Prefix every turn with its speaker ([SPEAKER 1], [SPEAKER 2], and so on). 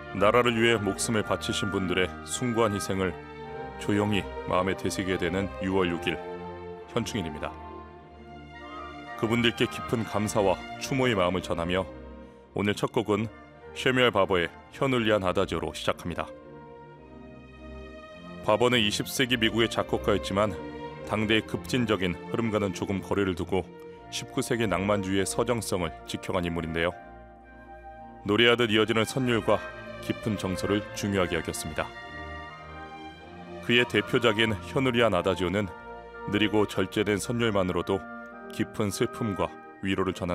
[SPEAKER 1] 나라를 위해 목숨을 바치신 분들의 숭고한 희생을 조용히 마음에 되새기게 되는 6월 6일 현충일입니다. 그분들께 깊은 감사와 추모의 마음을 전하며 오늘 첫 곡은 쉐뮤엘 바버의 현울리안 아다지오로 시작합니다. 바버는 20세기 미국의 작곡가였지만 당대의 급진적인 흐름과는 조금 거리를 두고 19세기 낭만주의의 서정성을 지켜간 인물인데요. 노래하듯 이어지는 선율과 깊은 정서를 중요하게 여겼습니다. 그의 대표작인 현울리안 아다지오는 느리고 절제된 선율만으로도 깊은 슬픔과 위로를 전하는